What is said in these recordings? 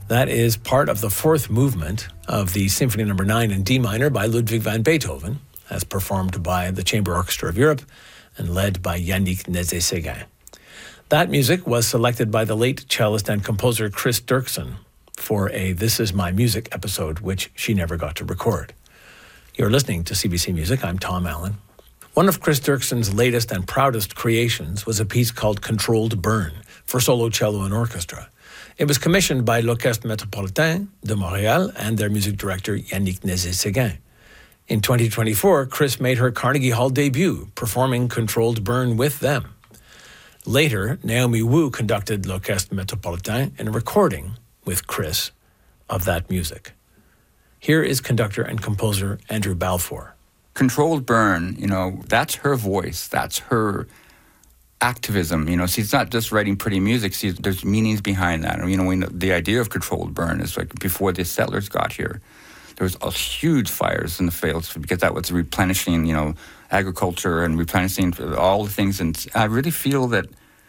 That is part of the fourth movement of the Symphony No. 9 in D minor by Ludwig van Beethoven, as performed by the Chamber Orchestra of Europe and led by Yannick Nézet-Séguin. That music was selected by the late cellist and composer Chris Dirksen for a This Is My Music episode, which she never got to record. You're listening to CBC Music. I'm Tom Allen. One of Chris Dirksen's latest and proudest creations was a piece called Controlled Burn for solo cello and orchestra. It was commissioned by l'Orchestre Métropolitain de Montréal and their music director Yannick Nézet-Séguin. In 2024, Chris made her Carnegie Hall debut, performing Controlled Burn with them. Later, Naomi Wu conducted l'Orchestre Métropolitain in a recording with Chris of that music. Here is conductor and composer Andrew Balfour. Controlled Burn, that's her voice, that's her activism. She's not just writing pretty music, there's meanings behind that. The idea of Controlled Burn is like before the settlers got here, there was huge fires in the fields because that was replenishing, agriculture and replenishing all the things. And I really feel that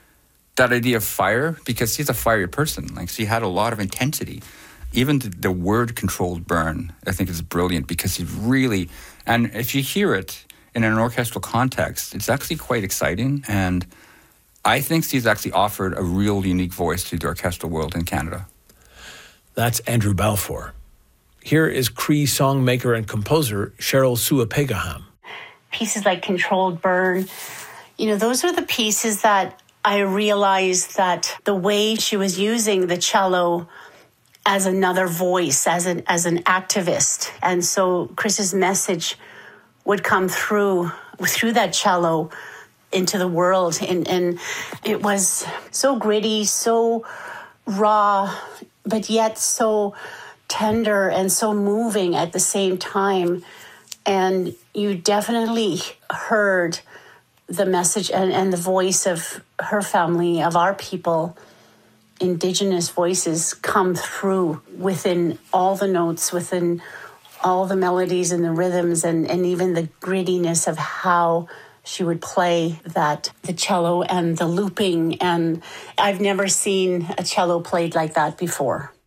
idea of fire, because she's a fiery person, like she had a lot of intensity. Even the word Controlled Burn, I think, is brilliant because she's really, and if you hear it in an orchestral context, it's actually quite exciting. And I think she's actually offered a real unique voice to the orchestral world in Canada. That's Andrew Balfour. Here is Cree songmaker and composer Cheryl Sua-Pegaham. Pieces like Controlled Burn, those are the pieces that I realized that the way she was using the cello as another voice, as an activist. And so Chris's message would come through that cello into the world. And it was so gritty, so raw, but yet so tender and so moving at the same time. And you definitely heard the message and the voice of her family, of our people, Indigenous voices come through within all the notes, within all the melodies and the rhythms, and even the grittiness of how she would play the cello and the looping. And I've never seen a cello played like that before.